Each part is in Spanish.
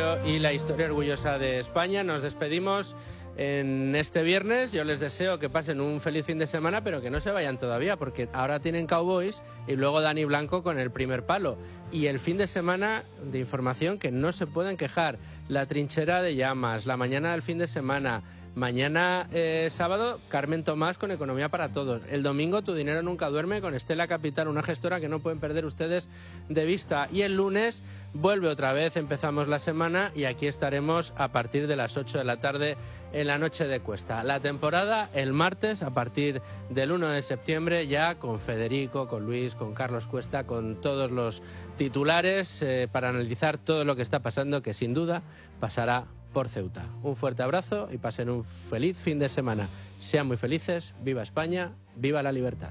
Misterio y la historia orgullosa de España. Nos despedimos en este viernes. Yo les deseo que pasen un feliz fin de semana, pero que no se vayan todavía, porque ahora tienen Cowboys y luego Dani Blanco con el primer palo. Y el fin de semana de información que no se pueden quejar. La trinchera de llamas, la mañana del fin de semana. Mañana sábado, Carmen Tomás con Economía para Todos. El domingo, Tu Dinero Nunca Duerme con Estela Capital, una gestora que no pueden perder ustedes de vista. Y el lunes vuelve otra vez, empezamos la semana y aquí estaremos a partir de las 8 de la tarde en la Noche de Cuesta. La temporada el martes a partir del 1 de septiembre ya con Federico, con Luis, con Carlos Cuesta, con todos los titulares para analizar todo lo que está pasando, que sin duda pasará por Ceuta. Un fuerte abrazo y pasen un feliz fin de semana. Sean muy felices, viva España, viva la libertad.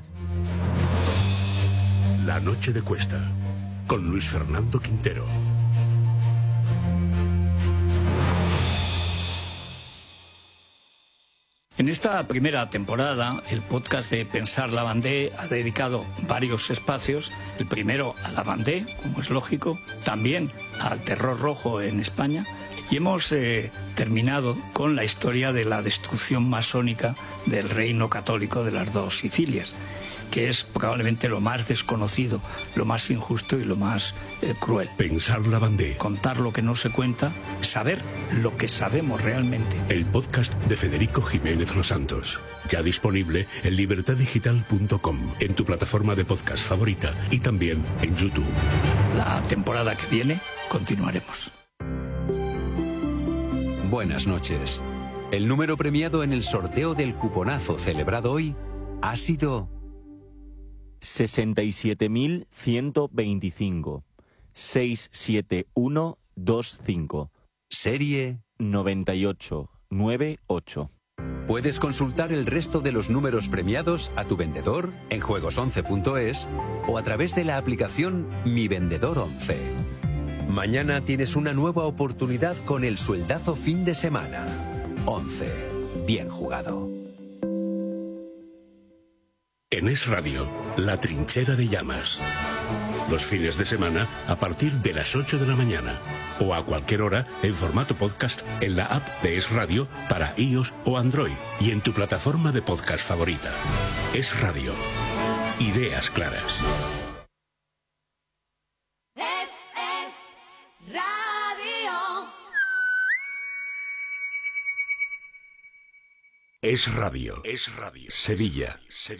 La Noche de Cuesta, con Luis Fernando Quintero. En esta primera temporada, el podcast de Pensar la Vendée ha dedicado varios espacios. El primero a la Vendée, como es lógico, también al terror rojo en España. Y hemos terminado con la historia de la destrucción masónica del reino católico de las dos Sicilias, que es probablemente lo más desconocido, lo más injusto y lo más cruel. Pensar la Vendée. Contar lo que no se cuenta, saber lo que sabemos realmente. El podcast de Federico Jiménez Los Santos. Ya disponible en libertaddigital.com, en tu plataforma de podcast favorita y también en YouTube. La temporada que viene continuaremos. Buenas noches. El número premiado en el sorteo del cuponazo celebrado hoy ha sido 67.125 67125. Serie 9898. Puedes consultar el resto de los números premiados a tu vendedor en juegos11.es o a través de la aplicación Mi Vendedor 11. Mañana tienes una nueva oportunidad con el sueldazo fin de semana. 11. Bien jugado. En Es Radio, La Trinchera de Llamas. Los fines de semana a partir de las 8 de la mañana. O a cualquier hora en formato podcast en la app de Es Radio para iOS o Android. Y en tu plataforma de podcast favorita. Es Radio. Ideas claras. Es Radio. Es Radio. Sevilla.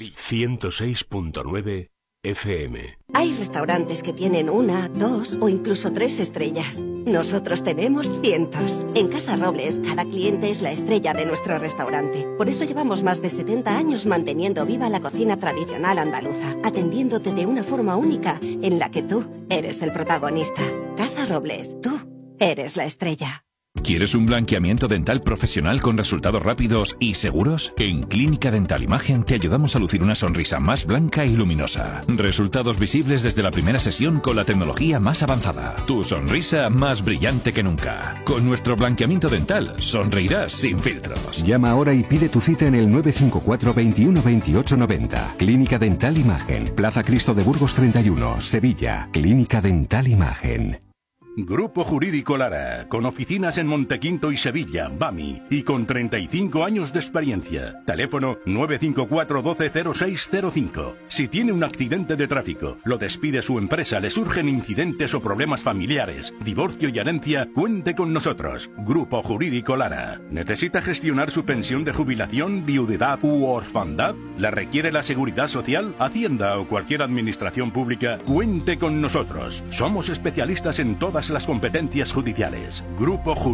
106.9 FM. Hay restaurantes que tienen 1, 2 o incluso 3 estrellas. Nosotros tenemos cientos. En Casa Robles, cada cliente es la estrella de nuestro restaurante. Por eso llevamos más de 70 años manteniendo viva la cocina tradicional andaluza, atendiéndote de una forma única en la que tú eres el protagonista. Casa Robles, tú eres la estrella. ¿Quieres un blanqueamiento dental profesional con resultados rápidos y seguros? En Clínica Dental Imagen te ayudamos a lucir una sonrisa más blanca y luminosa. Resultados visibles desde la primera sesión con la tecnología más avanzada. Tu sonrisa más brillante que nunca. Con nuestro blanqueamiento dental sonreirás sin filtros. Llama ahora y pide tu cita en el 954 21 28 90. Clínica Dental Imagen. Plaza Cristo de Burgos 31, Sevilla. Clínica Dental Imagen. Grupo Jurídico Lara, con oficinas en Montequinto y Sevilla, BAMI, y con 35 años de experiencia. Teléfono 954 12 0605. Si tiene un accidente de tráfico, lo despide su empresa, le surgen incidentes o problemas familiares, divorcio y herencia, cuente con nosotros. Grupo Jurídico Lara. ¿Necesita gestionar su pensión de jubilación, viudedad u orfandad? ¿La requiere la Seguridad Social, Hacienda o cualquier administración pública? Cuente con nosotros. Somos especialistas en todas las competencias judiciales. Grupo Jurídico